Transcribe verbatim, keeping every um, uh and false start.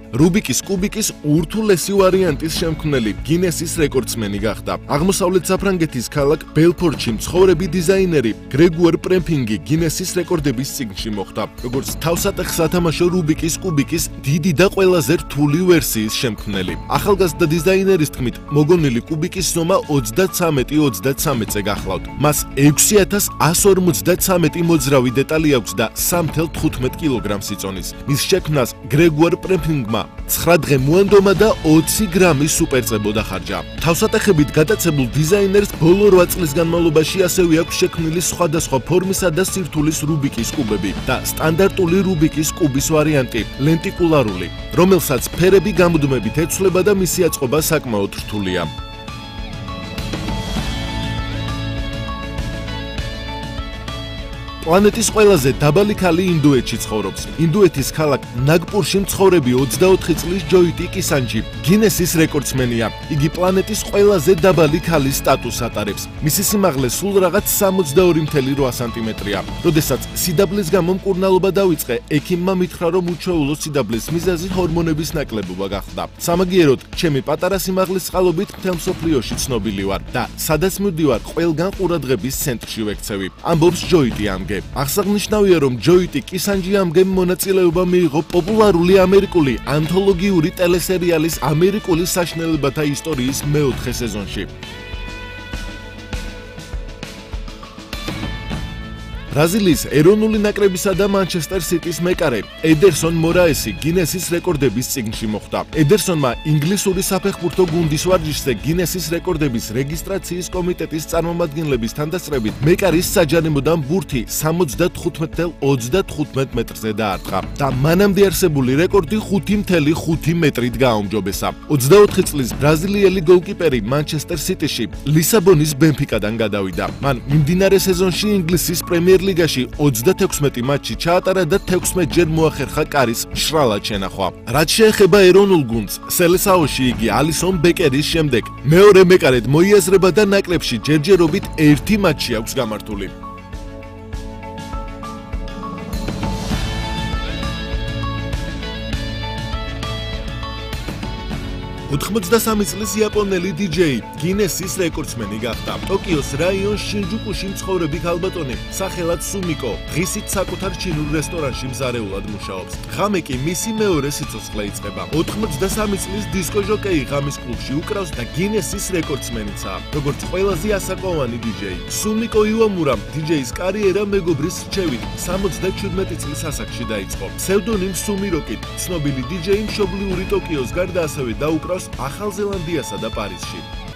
რუბიკის კუბიკის ურთულესი ვარიანტის შემქმნელი გინესის რეკორდსმენი გახდა. აღმოსავლეთ საფრანგეთის ქალაქ ბელფორდში მცხოვრები დიზაინერი გრეგუარ პრემფინგი გინესის რეკორდების წიგნში მოხვდა, როგორც თავსატეხ სათამაშო რუბიკის კუბიკის დიდი და ყველაზე რთული ვერსიის შემქმნელი. ახალგაზრდა დიზაინერის თქმით, მოგონილი კუბიკის ზომა ოცდათრამეტი ოცდათრამეტზე გახლავთ. მას ექვსი ათას εκατს ორმოცდათრამეტი მოძრავი დეტალი აქვს და სამი ათას თხუთმეტ კილოგრამს იწონის. მის შექმნას გრეგუარ პრემფინგმა ცხრა დღე მოანდომა და ოცი გრამი სუპერწებო დახარჯა. თავსატეხებით გატაცებულ დიზაინერს ბოლო რვა წლის განმავლობაში ასევე აქვს შექმნილი სხვადასხვა ფორმისა და სირთულის რუბიკის კუბები და სტანდარტული რუბიკის კუბის ვარიანტი, ლენტიკულარული, რომელსაც ფერები გამუდმებით ეცვლება და მისი აწყობა საკმაოდ რთულია. პლანეტის ყველაზე დაბალი ქალი ინდოეთში ცხოვრობს. ინდოეთის ქალაქ ნაგპურში მცხოვრები ოცდაოთხი წლის ჯოიტი კისანჯი გინესის რეკორდსმენია. იგი პლანეტის ყველაზე დაბალი ქალის სტატუსს ატარებს. მისი სიმაღლე სულ რაღაც სამოცდაორი მცდელობა რვა სანტიმეტრია. როდესაც სიდაბლის გამო მკურნალობა დაიწყე, ექიმმა მითხრა, რომ უჩვეულო სიდაბლის მიზეზი ჰორმონების ნაკლებობა გახდა. სამაგიეროდ, ჩემი პატარა სიმაღლის წყალობით მთელ მსოფლიოში ცნობილი ვარ და სადაც მივდივარ, ყველგან ყურადღების ცენტრში ვექცევი. ამბობს ჯოიტი ამგე. აღსანიშნავია, რომ ჯოიტი კისანჯი ამგემ მონაწილეობა მიიღო პოპულარული ამერიკული ანთოლოგიური ტელესერიალის ამერიკული საშინელებათა ისტორიის მეოთხე სეზონში. ბრაზილიის ეროვნული ნაკრებისა და მანჩესტერ სიტის მეკარე ედერსონ მორაესი გინესის რეკორდების წიგნში მოხვდა. ედერსონმა ინგლისური საფეხბურთო გუნდის ვარჯიშზე გინესის რეკორდების რეგისტრაციის კომიტეტის წარმომადგენლების თანდასწრებით მეკარის საჯარიმოდან ბურთი სამოცდათხუთმეტ ათას ოცდათხუთმეტ მეტრზე დაარტყა და მანამდე არსებული რეკორდი ხუთი ათას ხუთი მეტრით გააუმჯობესა. ოცდაოთხი წლის ბრაზილიელი გოლკიპერი მანჩესტერ სიტიში ლისაბონის ბენფიკადან გადავიდა. მან მიმდინარე სეზონში ინგლისის პრემიერ ლიგაში ოცდათექვსმეტი მატჩი ჩაატარა და თექვსმეტჯერ მოახერხა კარის მშრალად შენახვა. რაც შეეხება ეროვნულ გუნდს, სელესაოში იგი ალისონ ბეკერის შემდეგ მეორე მეკარედ მოიაზრება და ნაკრებში ჯერჯერობით ერთი მატჩი აქვს გამართული. ოთხმოცდასამი წლის იაპონელი დიჯეი გინესის რეკორდსმენი გახდა. ტოკიოს რაიონ შინჯუკუში მცხოვრები ქალბატონი სახელად სუმიკო დღისით საკუთარ ჩინურ რესტორანში მზარეულად მუშაობს. ღამე კი მისი მეორე სიცოცხლე იწყება. ოთხმოცდასამი წლის დისკო ჟოკეი ღამის კლუბში უკრავს და გინესის რეკორდსმენიცაა. როგორც ყველაზე ასაკოვანი დიჯეი, სუმიკო ივამურამ დიჯეის კარიერა მეგობრის რჩევით სამოცდაჩვიდმეტი წლის ასაკში დაიწყო. ფსევდონიმ სუმიროკით ცნობილი დიჯეი მშობლიური ტოკიოს გარდა ასევე დაუკრავს ახალ ზელანდიასა და პარიზში.